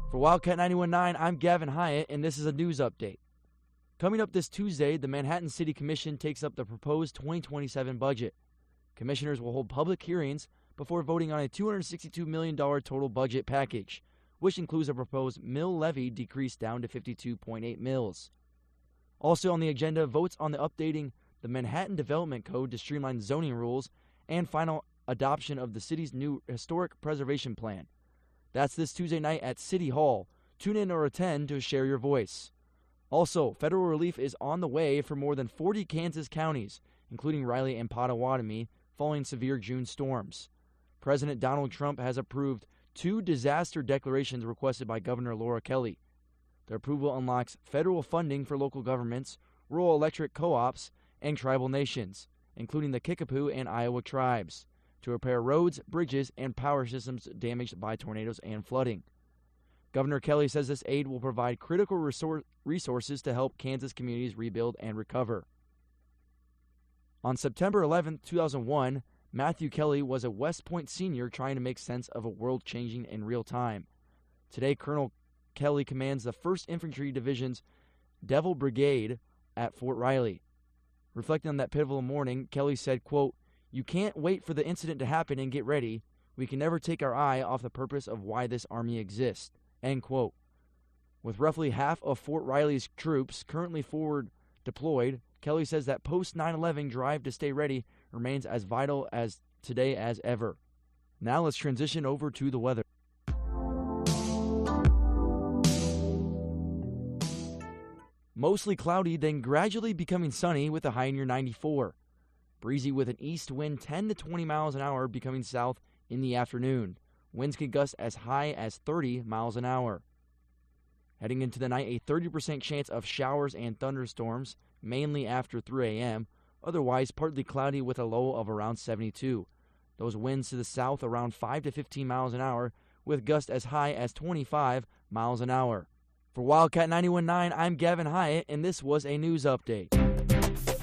For Wildcat 91.9, I'm Gavin Hyatt, and this is a news update. Coming up this Tuesday, the Manhattan City Commission takes up the proposed 2027 budget. Commissioners will hold public hearings before voting on a $262 million total budget package, which includes a proposed mill levy decrease down to 52.8 mills. Also on the agenda, votes on the updating the Manhattan Development Code to streamline zoning rules and final adoption of the city's new historic preservation plan. That's this Tuesday night at City Hall. Tune in or attend to share your voice. Also, federal relief is on the way for more than 40 Kansas counties, including Riley and Pottawatomie, following severe June storms. President Donald Trump has approved 2 disaster declarations requested by Governor Laura Kelly. The approval unlocks federal funding for local governments, rural electric co-ops, and tribal nations, including the Kickapoo and Iowa tribes, to repair roads, bridges, and power systems damaged by tornadoes and flooding. Governor Kelly says this aid will provide critical resources to help Kansas communities rebuild and recover. On September 11, 2001, Matthew Kelly was a West Point senior trying to make sense of a world changing in real time. Today, Colonel Kelly commands the 1st Infantry Division's Devil Brigade at Fort Riley. Reflecting on that pivotal morning, Kelly said, quote, "You can't wait for the incident to happen and get ready. We can never take our eye off the purpose of why this army exists." End quote. With roughly half of Fort Riley's troops currently forward deployed, Kelly says that post-9/11 drive to stay ready remains as vital as today as ever. Now let's transition over to the weather. Mostly cloudy, then gradually becoming sunny with a high near 94. Breezy with an east wind 10 to 20 miles an hour becoming south in the afternoon. Winds can gust as high as 30 miles an hour. Heading into the night, a 30% chance of showers and thunderstorms, mainly after 3 a.m., otherwise partly cloudy with a low of around 72. Those winds to the south around 5 to 15 miles an hour, with gusts as high as 25 miles an hour. For Wildcat 91.9, I'm Gavin Hyatt, and this was a news update.